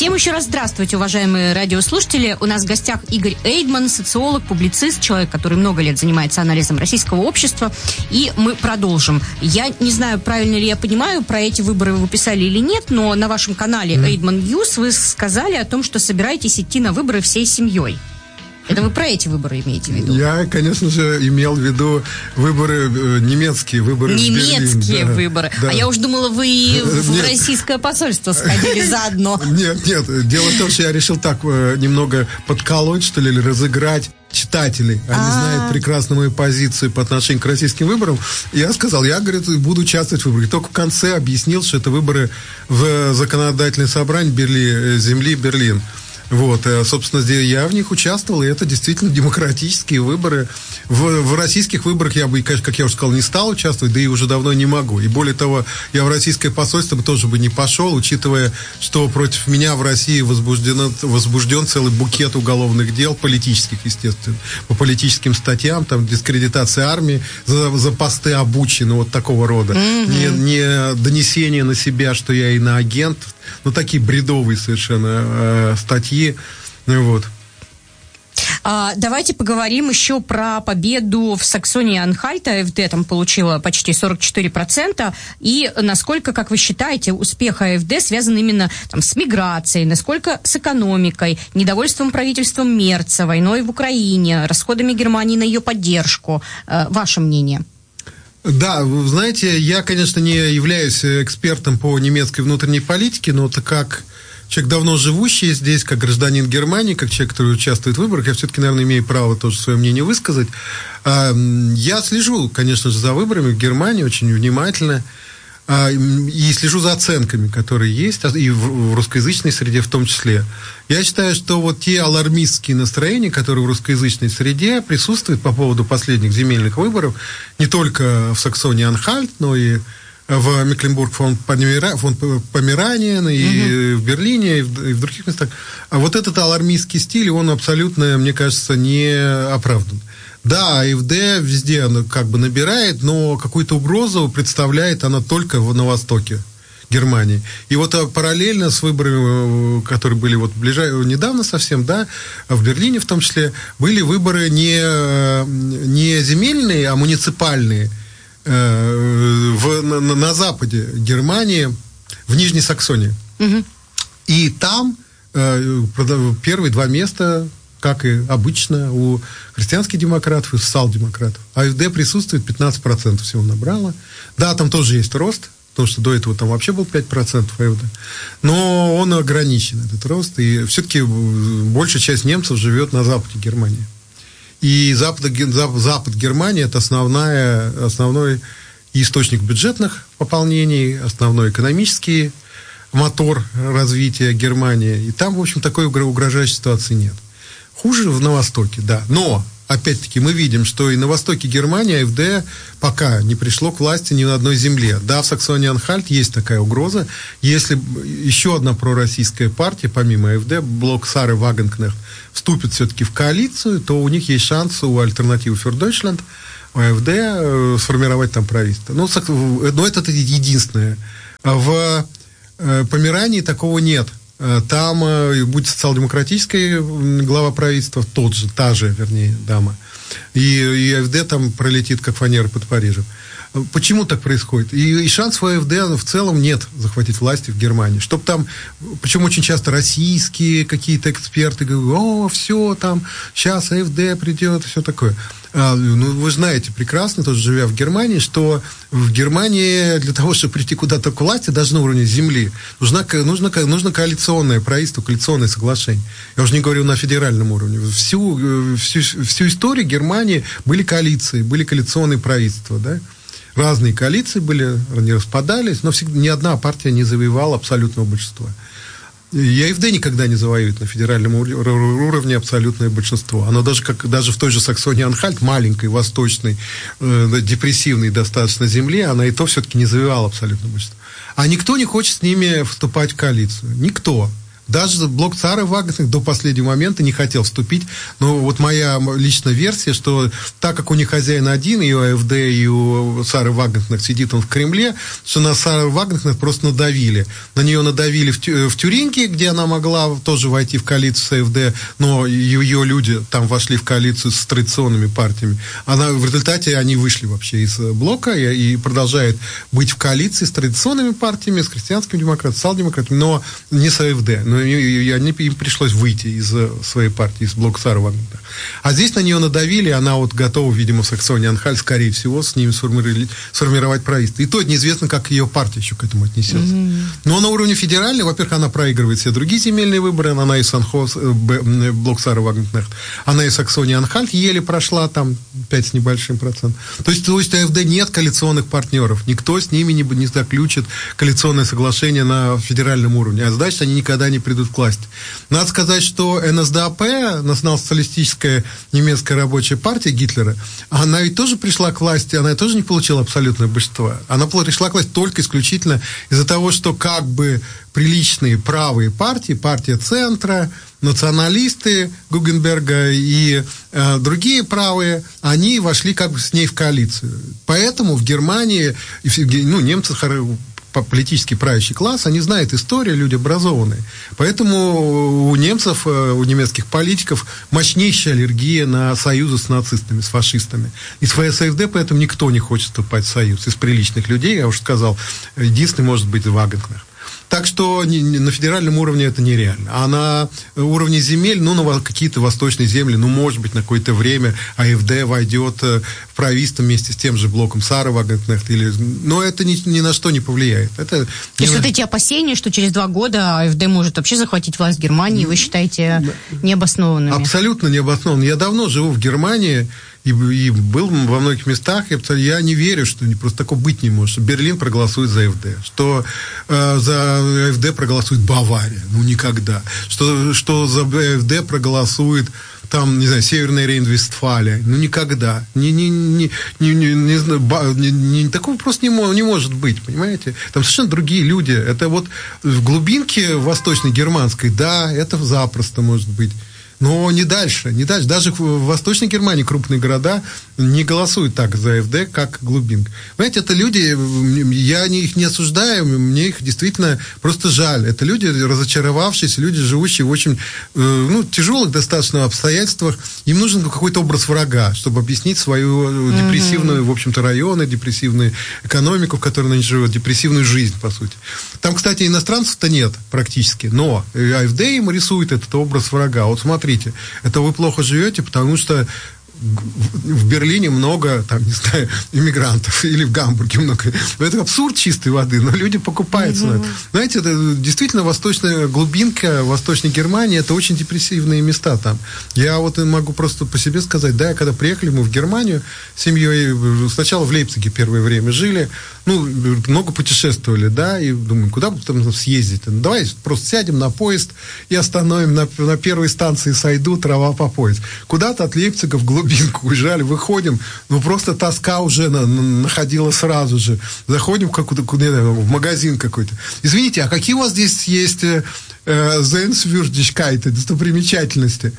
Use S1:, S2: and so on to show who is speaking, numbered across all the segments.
S1: Всем еще раз здравствуйте, уважаемые радиослушатели. У нас в гостях Игорь Эйдман, социолог, публицист, человек, который много лет занимается анализом российского общества. И мы продолжим. Я не знаю, правильно ли я понимаю, про эти выборы вы писали или нет, но на вашем канале Эйдман Ньюс вы сказали о том, что собираетесь идти на выборы всей семьей. Это вы про эти выборы имеете в виду?
S2: Я, конечно же, имел в виду выборы, немецкие выборы.
S1: Немецкие выборы. Да. А я уж думала, вы в российское посольство сходили заодно.
S2: Нет. Дело в том, что я решил так немного подколоть, что ли, или разыграть читателей. Они знают прекрасно мою позицию по отношению к российским выборам. Я сказал, говорит, буду участвовать в выборах. Только в конце объяснил, что это выборы в законодательное собрание земли Берлин. Вот, собственно, я в них участвовал, и это действительно демократические выборы. В российских выборах я бы, конечно, как я уже сказал, не стал участвовать, да и уже давно не могу. И более того, я в российское посольство тоже бы не пошел, учитывая, что против меня в России возбужден целый букет уголовных дел, политических, естественно, по политическим статьям, там, дискредитация армии за посты обучены, вот такого рода. Не донесение на себя, что я иноагент, такие бредовые совершенно статьи. Вот.
S1: Давайте поговорим еще про победу в Саксонии-Анхальт. АфД там получила почти 44%. И насколько, как вы считаете, успех АфД связан именно с миграцией, насколько с экономикой, недовольством правительством Мерца, войной в Украине, расходами Германии на ее поддержку? Ваше мнение?
S2: Да, вы знаете, я, конечно, не являюсь экспертом по немецкой внутренней политике, но так как человек, давно живущий здесь, как гражданин Германии, как человек, который участвует в выборах, я все-таки, наверное, имею право тоже свое мнение высказать. Я слежу, конечно же, за выборами в Германии очень внимательно. И слежу за оценками, которые есть, и в русскоязычной среде в том числе. Я считаю, что вот те алармистские настроения, которые в русскоязычной среде присутствуют по поводу последних земельных выборов, не только в Саксонии-Анхальт, но и в Мекленбург-Померанien, и в Берлине, и в других местах. А вот этот алармистский стиль, он абсолютно, мне кажется, не оправдан. Да, АфД везде она как бы набирает, но какую-то угрозу представляет она только на востоке Германии. И вот параллельно с выборами, которые были вот недавно совсем, да, в Берлине в том числе, были выборы не земельные, а муниципальные на западе Германии, в Нижней Саксонии. И там первые два места, как и обычно у христианских демократов и социал-демократов. АфД присутствует, 15% всего набрала. Да, там тоже есть рост, потому что до этого там вообще был 5% АфД. Но он ограничен, этот рост. И все-таки большая часть немцев живет на западе Германии. И запад Германии – это основной источник бюджетных пополнений, основной экономический мотор развития Германии. И там, в общем, такой угрожающей ситуации нет. Хуже на Востоке, да. Но, опять-таки, мы видим, что и на востоке Германии АфД пока не пришло к власти ни на одной земле. Да, в Саксонии-Анхальт есть такая угроза. Если еще одна пророссийская партия, помимо АфД, блок Сары Вагенкнехт, вступит все-таки в коалицию, то у них есть шанс у альтернативы für Deutschland, у АфД, сформировать там правительство. Но это единственное. В Померании такого нет. Там будет социал-демократическая глава правительства, та же, дама. И АфД там пролетит, как фанера под Парижем. Почему так происходит? И шансов у АфД в целом нет захватить власти в Германии. Чтоб там, причем очень часто российские какие-то эксперты говорят, все там, сейчас АфД придет, все такое. Вы знаете прекрасно, тоже живя в Германии, что в Германии для того, чтобы прийти куда-то к власти, даже на уровне земли, нужно коалиционное правительство, коалиционное соглашение. Я уже не говорю на федеральном уровне. Всю историю Германии были коалиции, были коалиционные правительства, да? Разные коалиции были, они распадались, но ни одна партия не завоевала абсолютного большинства. И АфД никогда не завоюет на федеральном уровне абсолютное большинство. Оно даже в той же Саксонии-Анхальт, маленькой, восточной, депрессивной достаточно земле, она и то все-таки не завоевала абсолютное большинство. А никто не хочет с ними вступать в коалицию. Никто. Даже блок Сары Вагнерных до последнего момента не хотел вступить. Но вот моя личная версия, что так как у них хозяин один, и у АФД, и у Сары Вагнерных сидит он в Кремле, что на Сару Вагнерных просто надавили. На нее надавили в Тюринге, где она могла тоже войти в коалицию с АФД, но ее люди там вошли в коалицию с традиционными партиями. В результате они вышли вообще из блока и продолжает быть в коалиции с традиционными партиями, с христианскими демократами, социал-демократами, но не с АФД. Но им пришлось выйти из своей партии, из блока Сары Вагнерных. А здесь на нее надавили, она вот готова, видимо, в Саксонии-Анхальт, скорее всего, с ними сформировать правительство. И то неизвестно, как ее партия еще к этому отнесется. Но на уровне федерального, во-первых, она проигрывает все другие земельные выборы, она и Санхоз, блок Сары Вагнерных, она и Саксония-Анхальт еле прошла, там 5 с небольшим процентом. То есть АФД нет коалиционных партнеров, никто с ними не заключит коалиционное соглашение на федеральном уровне, а значит, они никогда не придут к власти. Надо сказать, что НСДАП, национал-социалистическая немецкая рабочая партия Гитлера, она ведь тоже пришла к власти, она тоже не получила абсолютное большинство. Она пришла к власти только исключительно из-за того, что как бы приличные правые партии, партия центра, националисты Гугенберга и другие правые, они вошли как бы с ней в коалицию. Поэтому в Германии, немцы политический правящий класс, они знают историю, люди образованные. Поэтому у немцев, у немецких политиков мощнейшая аллергия на союзы с нацистами, с фашистами. И с АФД поэтому никто не хочет вступать в союз. Из приличных людей, я уже сказал, единственный может быть Вагнер. Так что на федеральном уровне это нереально. А на уровне земель, на какие-то восточные земли, может быть, на какое-то время АФД войдет в правительство вместе с тем же блоком Сары Вагнерных. Но это ни на что не повлияет. То
S1: есть вот эти опасения, что через 2 года АФД может вообще захватить власть в Германии, вы считаете необоснованными?
S2: Абсолютно необоснованными. Я давно живу в Германии, и был во многих местах, я не верю, что просто такого быть не может, что Берлин проголосует за АФД, что за АФД проголосует Бавария, никогда, что за АФД проголосует там, не знаю, Северная Рейн-Вестфалия, никогда. Такого просто не может быть, понимаете? Там совершенно другие люди. Это вот в глубинке восточно-германской, да, это запросто может быть. Но не дальше. Даже в Восточной Германии крупные города не голосуют так за АФД, как глубинка. Понимаете, это люди, я их не осуждаю, мне их действительно просто жаль. Это люди, разочаровавшиеся, люди, живущие в очень тяжелых достаточно обстоятельствах. Им нужен какой-то образ врага, чтобы объяснить свою депрессивную, в общем-то, районы, депрессивную экономику, в которой они живут, депрессивную жизнь, по сути. Там, кстати, иностранцев-то нет практически, но АФД им рисует этот образ врага. Вот смотрите, это вы плохо живете, потому что в Берлине много, там, не знаю, иммигрантов, или в Гамбурге много. Это абсурд чистой воды, но люди покупаются на это. Знаете, это действительно восточная глубинка, Восточной Германии, это очень депрессивные места там. Я вот могу просто по себе сказать, да, когда приехали мы в Германию с семьей, сначала в Лейпциге первое время жили, много путешествовали, да, и думаем, куда бы там съездить? Давай просто сядем на поезд и остановим на первой станции Сайду, трава по пояс. Куда-то от Лейпцига в глубинку уезжали, выходим, просто тоска уже находила сразу же. Заходим в магазин какой-то. Извините, а какие у вас здесь есть Sehenswürdigkeiten, достопримечательности?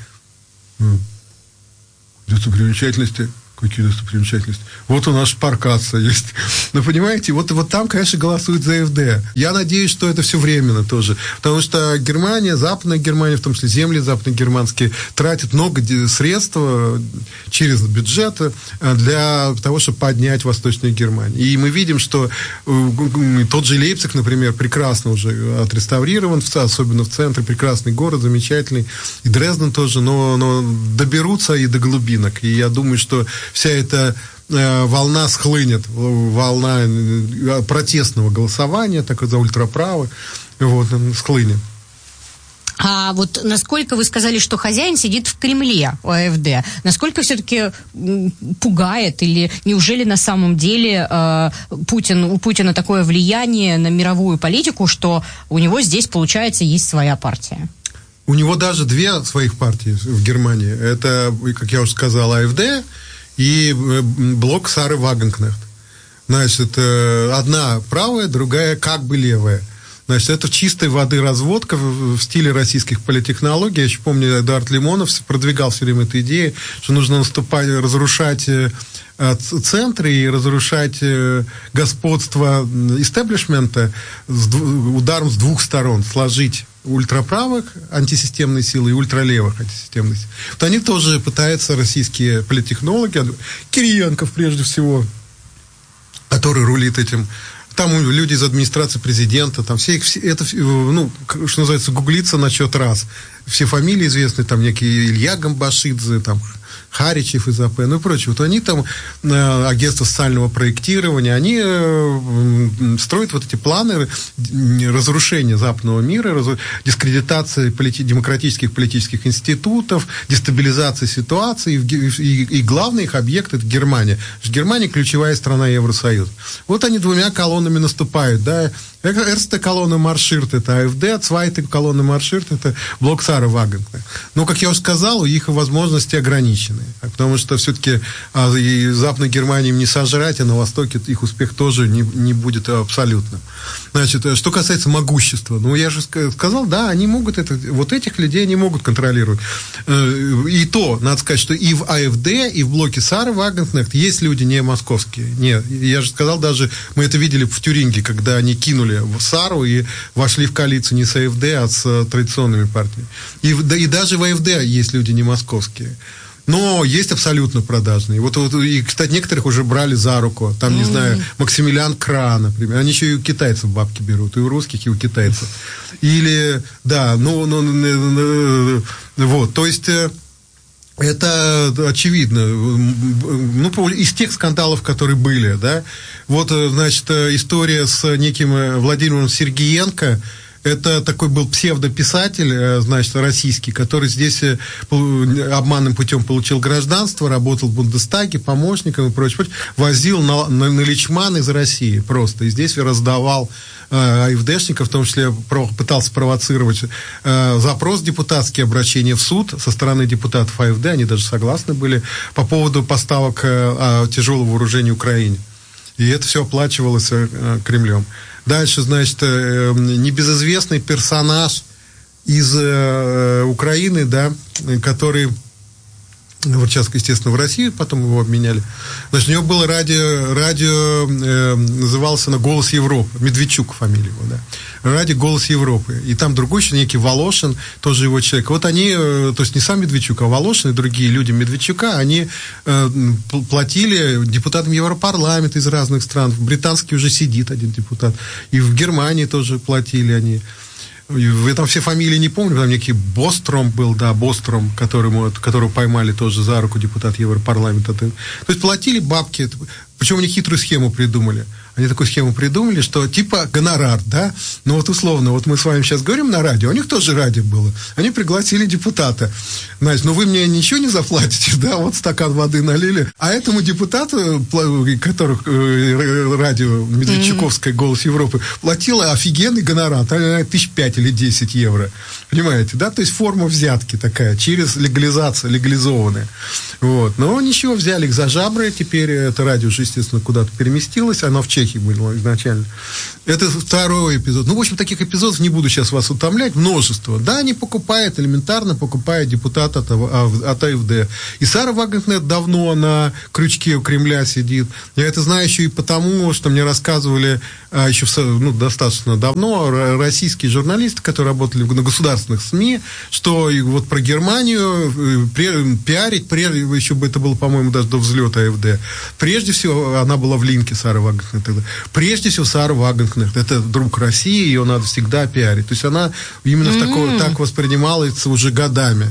S2: Достопримечательности? Какие достопримечательности? Вот у нас шпаркаться есть. Но понимаете, вот там, конечно, голосуют за АФД. Я надеюсь, что это все временно тоже. Потому что Германия, Западная Германия, в том числе земли западногерманские, тратит много средств через бюджет для того, чтобы поднять Восточную Германию. И мы видим, что тот же Лейпциг, например, прекрасно уже отреставрирован, особенно в центре, прекрасный город, замечательный. И Дрезден тоже, но доберутся и до глубинок. И я думаю, что вся эта волна схлынет, волна протестного голосования, так за ультраправо, схлынет.
S1: А вот насколько вы сказали, что хозяин сидит в Кремле у АФД, насколько все-таки пугает, или неужели на самом деле у Путина такое влияние на мировую политику, что у него здесь, получается, есть своя партия?
S2: У него даже 2 своих партии в Германии. Это, как я уже сказал, АФД и блок Сары Вагнерных. Значит, одна правая, другая как бы левая. Значит, это чистой воды разводка в стиле российских политтехнологий. Я еще помню, Эдуард Лимонов продвигал все время эту идею, что нужно разрушать центры и разрушать господство истеблишмента ударом с двух сторон, сложить ультраправых антисистемные силы и ультралевых антисистемных сил. Вот они тоже пытаются, российские политтехнологи, Кириенков прежде всего, который рулит этим. Там люди из администрации президента, там все это, ну, что называется, гуглится на счет раз. Все фамилии известны, там некий Илья Гамбашидзе, там Харичев из АП, ну и прочее. Вот они там, агентство социального проектирования, они строят вот эти планы разрушения западного мира, дискредитации демократических политических институтов, дестабилизации ситуации, и главный их объект — это Германия. Германия — ключевая страна Евросоюза. Вот они двумя колоннами наступают, да. Erste колонна марширт — это АФД, Zweite колонна марширт — это блок Сара Вагнера. Но, как я уже сказал, их возможности ограничены. Потому что все-таки и Западной Германии им не сожрать, а на Востоке их успех тоже не будет абсолютно. Значит, что касается могущества, ну, я же сказал, да, они могут это, вот этих людей они могут контролировать. И то, надо сказать, что и в АФД, и в блоке Сара Вагнера есть люди не московские. Нет, я же сказал, даже мы это видели в Тюринге, когда они кинули в Сару и вошли в коалицию не с АФД, а с традиционными партиями. И даже в АФД есть люди не московские. Но есть абсолютно продажные. Вот, и, кстати, некоторых уже брали за руку. Там, не знаю, Максимилиан Кра, например. Они еще и у китайцев бабки берут. И у русских, и у китайцев. Или, да, вот, то есть... Это очевидно. Ну, из тех скандалов, которые были, да. Вот, значит, история с неким Владимиром Сергеенко. Это такой был псевдописатель, значит, российский, который здесь обманным путем получил гражданство, работал в Бундестаге помощником и прочее, возил на Личман из России просто. И здесь раздавал АФДшников, в том числе пытался провоцировать запрос депутатский, обращение в суд со стороны депутатов АФД, они даже согласны были по поводу поставок тяжелого вооружения Украине. И это все оплачивалось Кремлем. Дальше, значит, небезызвестный персонаж из Украины, да, который... Вот сейчас, естественно, в России, потом его обменяли. Значит, у него было радио назывался на «Голос Европы». Медведчук фамилия его, да. Радио «Голос Европы». И там другой еще некий Волошин, тоже его человек. Вот они, то есть не сам Медведчук, а Волошин и другие люди Медведчука, они платили депутатам Европарламента из разных стран. В британский уже сидит один депутат. И в Германии тоже платили они. Я там все фамилии не помню, там некий Бостром был, да, Бостром, которого поймали тоже за руку депутат Европарламента. То есть платили бабки, причем они хитрую схему придумали. Они такую схему придумали, что типа гонорар, да, ну вот условно, вот мы с вами сейчас говорим на радио, у них тоже радио было, они пригласили депутата, значит, ну вы мне ничего не заплатите, да, вот стакан воды налили, а этому депутату, которых радио Медведчуковское «Голос Европы» платило офигенный гонорар, 5 или 10 евро, понимаете, да, то есть форма взятки такая, через легализованная, вот, но ничего, взяли их за жабры, теперь это радио же, естественно, куда-то переместилось, оно в Чехии было изначально. Это второй эпизод. Ну, в общем, таких эпизодов не буду сейчас вас утомлять. Множество. Да, они покупают, элементарно покупают депутата от АФД. И Сара Вагнер давно на крючке у Кремля сидит. Я это знаю еще и потому, что мне рассказывали еще достаточно давно российские журналисты, которые работали на государственных СМИ, что вот про Германию пиарить, еще бы это было, по-моему, даже до взлета АФД. Прежде всего, она была в линке, Сара Вагнер. Прежде всего, Сара Вагнер — это друг России, ее надо всегда пиарить. То есть она именно так воспринималась уже годами.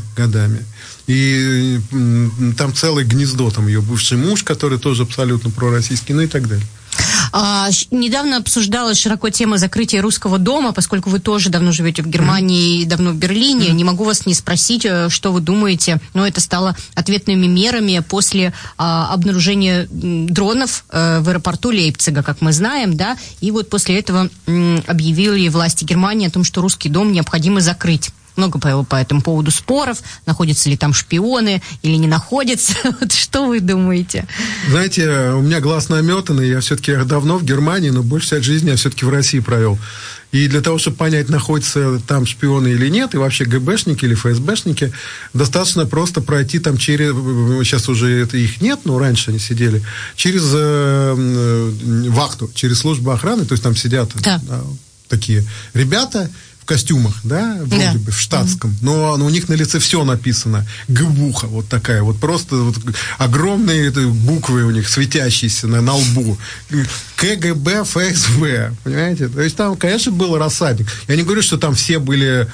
S2: И там целое гнездо, там ее бывший муж, который тоже абсолютно пророссийский, ну и так далее.
S1: Недавно обсуждалась широко тема закрытия Русского дома, поскольку вы тоже давно живете в Германии и давно в Берлине. Не могу вас не спросить, что вы думаете. Но это стало ответными мерами после обнаружения дронов в аэропорту Лейпцига, как мы знаем, да. И вот после этого объявили власти Германии о том, что Русский дом необходимо закрыть. Много по этому поводу споров, находятся ли там шпионы или не находятся. Вот что вы думаете?
S2: Знаете, у меня глаз наметанный, я все-таки давно в Германии, но большую часть жизни я все-таки в России провел. И для того, чтобы понять, находятся там шпионы или нет, и вообще ГБшники или ФСБшники, достаточно просто пройти там через, сейчас уже это их нет, но раньше они сидели, через вахту, через службу охраны, то есть там сидят такие ребята в костюмах, да, вроде бы в штатском, но у них на лице все написано, ГБУХа, вот такая, вот просто вот огромные буквы у них, светящиеся на лбу, КГБ, ФСБ, понимаете, то есть там, конечно, был рассадник. Я не говорю, что там все были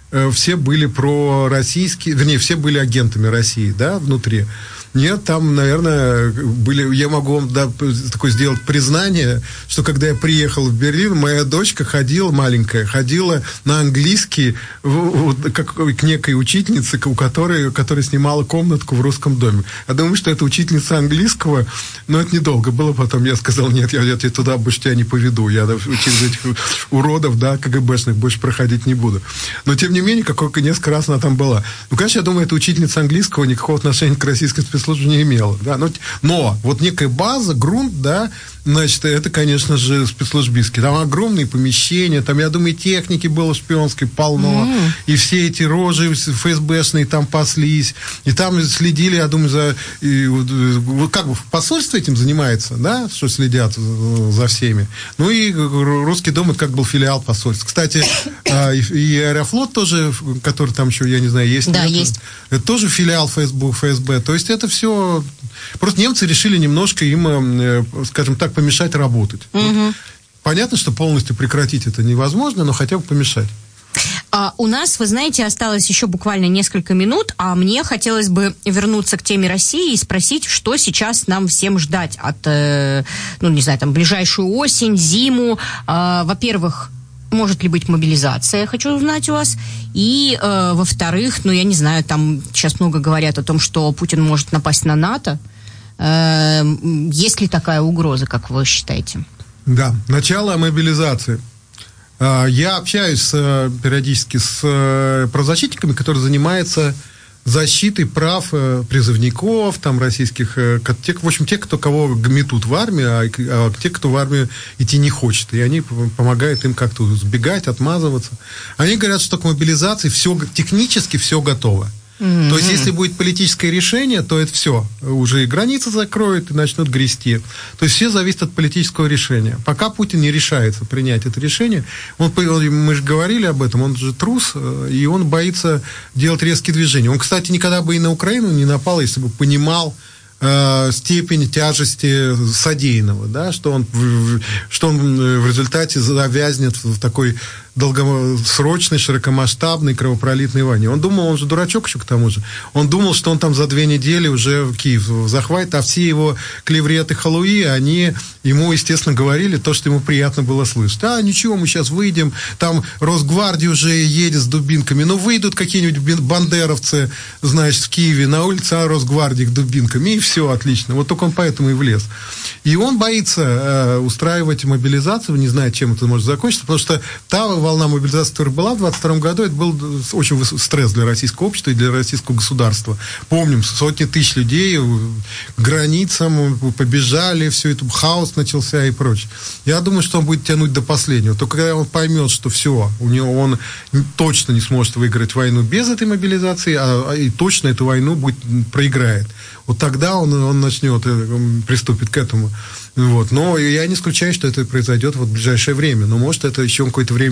S2: пророссийские, вернее, все были агентами России, да, внутри. Нет, там, наверное, были... Я могу вам такое сделать признание, что когда я приехал в Берлин, моя дочка маленькая, ходила на английский как к некой учительнице, которая снимала комнатку в русском доме. Я думаю, что это учительница английского, но это недолго было. Потом я сказал, нет, я туда больше тебя не поведу. Я через этих уродов, да, КГБшных больше проходить не буду. Но, тем не менее, несколько раз она там была. Ну, конечно, я думаю, эта учительница английского никакого отношения к российской спецслужбе не имела, да, но вот некая база, грунт, да, значит, это, конечно же, спецслужбистские. Там огромные помещения, там, я думаю, техники было шпионской полно, и все эти рожи ФСБшные там паслись, и там следили, я думаю, как бы посольство этим занимается, да, что следят за всеми. Ну и Русский дом, это как был филиал посольства. Кстати, и Аэрофлот тоже, который там еще, я не знаю, есть.
S1: Да,
S2: нет?
S1: есть.
S2: Это тоже филиал ФСБ. То есть это все... Просто немцы решили немножко им, скажем так, помешать работать. Вот. Понятно, что полностью прекратить это невозможно, но хотя бы помешать.
S1: У нас, вы знаете, осталось еще буквально несколько минут, а мне хотелось бы вернуться к теме России и спросить, что сейчас нам всем ждать от, ближайшую осень, зиму. Во-первых, может ли быть мобилизация, хочу узнать у вас. И, во-вторых, я не знаю, там сейчас много говорят о том, что Путин может напасть на НАТО. Есть ли такая угроза, как вы считаете?
S2: Да, начало мобилизации. Я общаюсь периодически с правозащитниками, которые занимаются защитой прав призывников, там, российских, в общем, тех, кого метут в армию, а те, кто в армию идти не хочет. И они помогают им как-то сбегать, отмазываться. Они говорят, что к мобилизации технически все готово. То есть, если будет политическое решение, то это все. Уже и границы закроют, и начнут грести. То есть, все зависит от политического решения. Пока Путин не решается принять это решение, мы же говорили об этом, он же трус, и он боится делать резкие движения. Он, кстати, никогда бы и на Украину не напал, если бы понимал степень тяжести содеянного, да, что он в результате завязнет в такой долгосрочной, широкомасштабной кровопролитной войне. Он думал, он же дурачок еще к тому же, он думал, что он там за 2 недели уже Киев захватит, а все его клевреты халуи, они ему, естественно, говорили то, что ему приятно было слышать. Ничего, мы сейчас выйдем, там Росгвардия уже едет с дубинками, выйдут какие-нибудь бандеровцы, значит, в Киеве на улице, Росгвардии с дубинками, и все, отлично. Вот только он поэтому и влез. И он боится устраивать мобилизацию, не знает, чем это может закончиться, потому что та волна мобилизации, которая была в 2022 году, это был очень стресс для российского общества и для российского государства. Помним, сотни тысяч людей к границам побежали, все это, хаос начался и прочее. Я думаю, что он будет тянуть до последнего. Только когда он поймет, что все, он точно не сможет выиграть войну без этой мобилизации, и точно эту войну проиграет. Вот тогда он начнет, приступит к этому. Вот. Но я не исключаю, что это произойдет в ближайшее время. Но может это еще какое-то время